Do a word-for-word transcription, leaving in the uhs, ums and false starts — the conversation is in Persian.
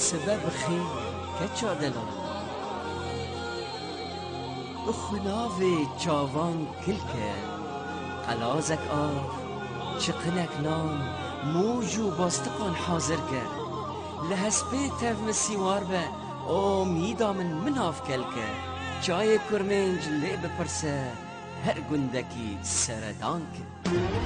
سبب خیر کچا دلان بخناوی چاوان کلکه قلازک آف چقنک نان موجو باستقان حاضر کرد لحسبه تف مسیوار به امیدا من مناف کلکه چای کرمنج لی بپرسه هر گندکی سردان که